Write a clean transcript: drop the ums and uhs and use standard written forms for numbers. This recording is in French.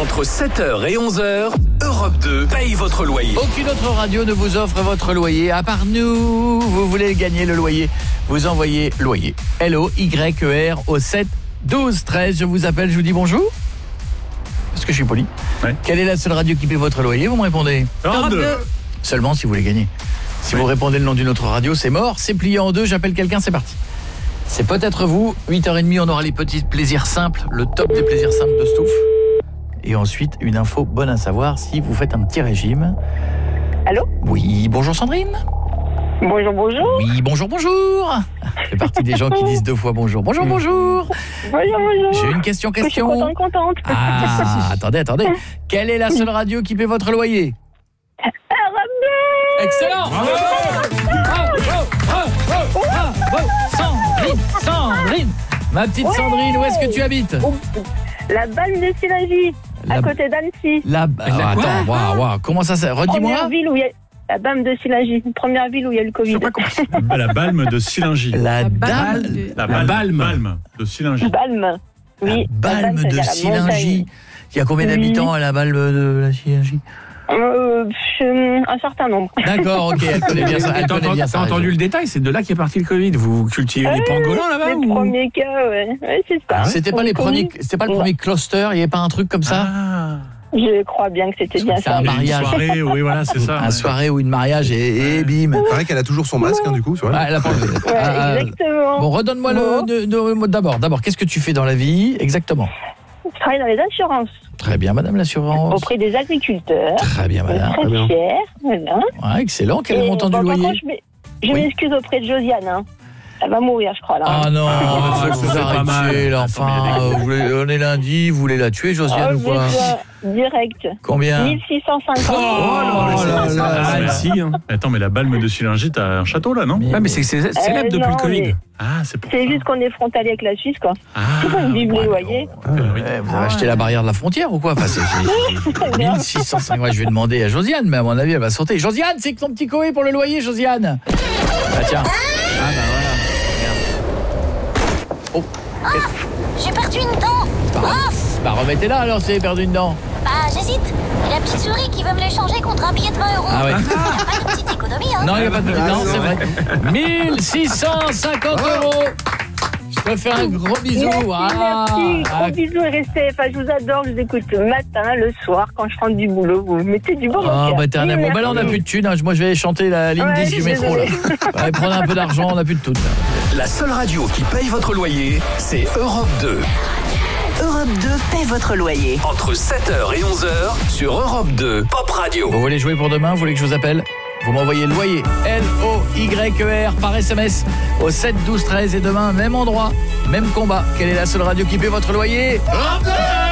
Entre 7h et 11h, Europe 2 paye votre loyer. Aucune autre radio ne vous offre votre loyer. À part nous, vous voulez gagner le loyer. Vous envoyez loyer. LOYER au 7 12 13. Je vous appelle, je vous dis bonjour. Parce que je suis poli. Ouais. Quelle est la seule radio qui paie votre loyer? Vous me répondez Europe 2. Seulement si vous voulez gagner. Si vous répondez le nom d'une autre radio, c'est mort, c'est plié en deux, j'appelle quelqu'un, c'est parti. C'est peut-être vous, 8h30, on aura les petits plaisirs simples, le top des plaisirs simples de Stouff. Et ensuite, une info bonne à savoir si vous faites un petit régime. Allô? Oui, bonjour Sandrine. Bonjour, bonjour. Oui, bonjour, bonjour. Ça fait partie des gens qui disent 2 fois bonjour. Bonjour, bonjour. Bonjour, bonjour. J'ai une question. Je suis contente. Ah, attendez. Quelle est la seule radio qui paie votre loyer? Excellent. Bravo. Sandrine. Ma petite Sandrine, où est-ce que tu habites? La Balme de Silingy, à côté d'Annecy. Attends, waouh. Comment ça s'appelle? Redis-moi. Première ville où il y a la Balme de Silingy, première ville où il y a eu le Covid. La balme de Silingy. La balme de Silingy. Balme. Oui. La balme de Silingy. Il y a combien d'habitants à la balme de la Silingy? Un certain nombre. D'accord, ok, elle connaît bien ça. T'as entendu le détail, c'est de là qu'est parti le Covid. Vous cultivez les pangolins là-bas Le premier cas, ouais, c'est ça. C'était pas le premier cluster, il n'y avait pas un truc comme ça? Je crois bien que c'était bien ça. Un mariage. Une soirée, oui, voilà, c'est ça. Un soirée ou une mariage et bim. C'est vrai qu'elle a toujours son masque, du coup. Ah, elle a pas enlevé. Exactement. Bon, redonne-moi le d'abord. Qu'est-ce que tu fais dans la vie exactement? Je travaille dans les assurances. Très bien, madame l'assurance. Auprès des agriculteurs. Très bien, madame. Très fière, voilà. Ouais, excellent. Quel est le montant du loyer? Je m'excuse auprès de Josiane. Hein. Elle va mourir, je crois. Là. Ah non, c'est vous pas mal. arrêtez, là, enfin, on est lundi, vous voulez la tuer, Josiane, ou quoi? Direct. Combien? 1650. Oh là là. Annecy. Attends, mais la balme de Silingy, t'as un château là, non? Mais c'est célèbre depuis non, le Covid. mais Ah, c'est pour ça. c'est juste qu'on est frontalier avec la Suisse, quoi. Ah, Vive les loyers. Vous avez acheté la barrière de la frontière ou quoi? Enfin, c'est 1605. Moi, je vais demander à Josiane, mais à mon avis, elle va sauter. Josiane, c'est que ton petit coé pour le loyer, Josiane? Ah, tiens. Ah, bah voilà. Oh. J'ai perdu une dent. Bah remettez-la alors si vous avez perdu une dent. Bah j'hésite. Et la petite souris qui veut me l'échanger contre un billet de 20 €. Ah ouais. Y a pas de petite économie, hein. Non, il n'y a pas de... Non, c'est vrai. 1650 €. Je te fais un gros bisou. Merci. Gros bisous et restez. Enfin, je vous adore. Je vous écoute le matin, le soir, quand je rentre du boulot. Vous mettez du bon. Ah bah t'es un amour. Bah là on n'a plus de thunes. Moi je vais chanter la ligne 10 du métro là. Allez, prenez un peu d'argent, on n'a plus de thunes. La seule radio qui paye votre loyer, c'est Europe 2. Europe 2 paie votre loyer. Entre 7h et 11h, sur Europe 2, Pop Radio. Vous voulez jouer pour demain? Vous voulez que je vous appelle? Vous m'envoyez loyer, LOYER par SMS au 7 12 13 et demain, même endroit, même combat. Quelle est la seule radio qui paie votre loyer? Europe 2!